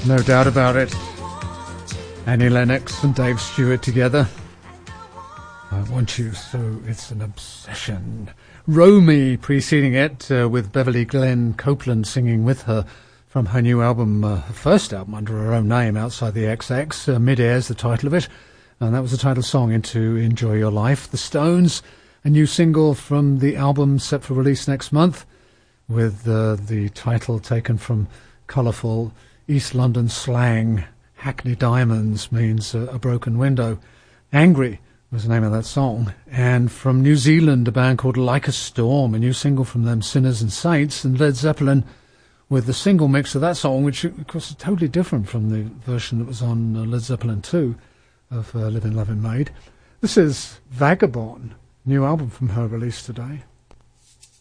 No doubt about it. Annie Lennox and Dave Stewart together. I Want You So It's an Obsession. Romy preceding it, with Beverly Glenn Copeland singing with her from her new album, her first album under her own name, Outside the XX. Mid-Air is the title of it, and that was the title song into Enjoy Your Life. The Stones, a new single from the album set for release next month, with the title taken from colourful East London slang. Hackney Diamonds means a broken window. Angry was the name of that song. And from New Zealand, a band called Like a Storm, a new single from them, Sinners and Saints. And Led Zeppelin with the single mix of that song, which of course is totally different from the version that was on Led Zeppelin 2 of Living, Loving, Maid. This is Vagabond, new album from her released today.